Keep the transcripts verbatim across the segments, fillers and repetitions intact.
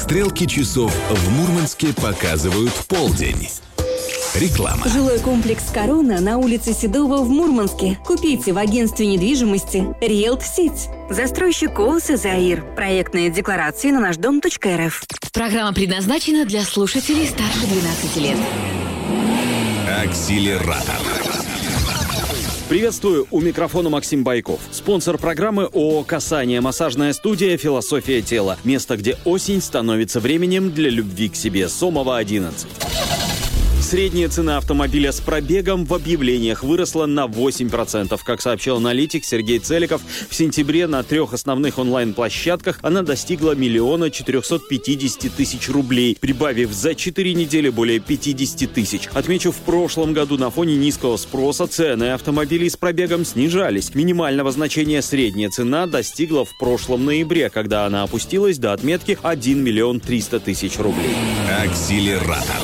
Стрелки часов в Мурманске показывают полдень. Реклама. Жилой комплекс «Корона» на улице Седова в Мурманске. Купите в агентстве недвижимости «Риэлт-Сеть». Застройщик ООО «Заир». Проектные декларации на наш дом точка эр эф. Программа предназначена для слушателей старше двенадцати лет. Акселератор. Приветствую, у микрофона Максим Байков. Спонсор программы ООО «Касание», массажная студия «Философия тела». Место, где осень становится временем для любви к себе. Сомова, одиннадцать. Средняя цена автомобиля с пробегом в объявлениях выросла на восемь процентов. Как сообщил аналитик Сергей Целиков, в сентябре на трех основных онлайн-площадках она достигла миллиона четырехсот пятидесяти тысяч рублей, прибавив за четыре недели более пятидесяти тысяч. Отмечу, в прошлом году на фоне низкого спроса цены автомобилей с пробегом снижались. Минимального значения средняя цена достигла в прошлом ноябре, когда она опустилась до отметки один миллион триста тысяч рублей. Акселератор.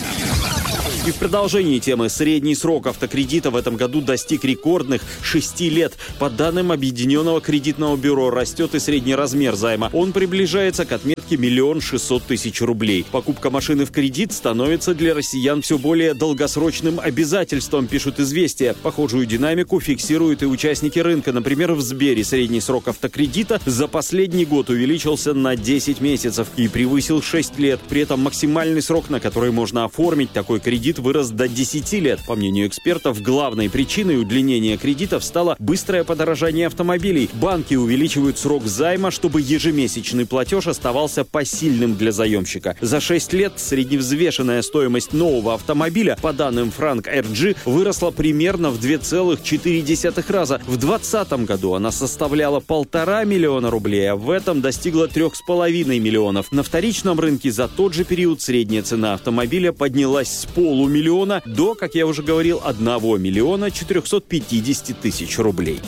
И в продолжении темы средний срок автокредита в этом году достиг рекордных шести лет. По данным Объединенного кредитного бюро, растет и средний размер займа. Он приближается к отметке миллион шестьсот тысяч рублей. Покупка машины в кредит становится для россиян все более долгосрочным обязательством, пишут «Известия». Похожую динамику фиксируют и участники рынка. Например, в Сбере средний срок автокредита за последний год увеличился на десять месяцев и превысил шесть лет. При этом максимальный срок, на который можно оформить такой кредит, вырос до десяти лет. По мнению экспертов, главной причиной удлинения кредитов стало быстрое подорожание автомобилей. Банки увеличивают срок займа, чтобы ежемесячный платеж оставался посильным для заемщика. За шесть лет средневзвешенная стоимость нового автомобиля, по данным Frank эр джи, выросла примерно в два целых четыре десятых раза. В двадцатом году она составляла полтора миллиона рублей, а в этом достигла трех с половиной миллионов. На вторичном рынке за тот же период средняя цена автомобиля поднялась с полу миллиона до, как я уже говорил, одного миллиона четырехсот пятидесяти тысяч рублей.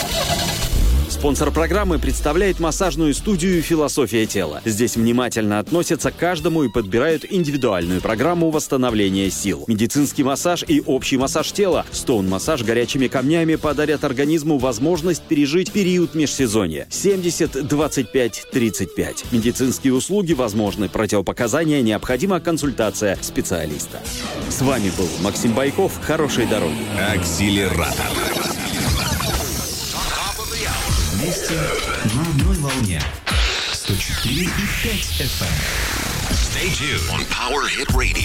Спонсор программы представляет массажную студию «Философия тела». Здесь внимательно относятся к каждому и подбирают индивидуальную программу восстановления сил. Медицинский массаж и общий массаж тела. Стоун-массаж горячими камнями подарят организму возможность пережить период межсезонья. семьдесят двадцать пять тридцать пять. Медицинские услуги возможны. Противопоказания необходима консультация специалиста. С вами был Максим Байков. Хорошей дороги. Акселератор. Вместе на одной волне. сто четыре и пять эф эм. Stay tuned on Power Hit Radio.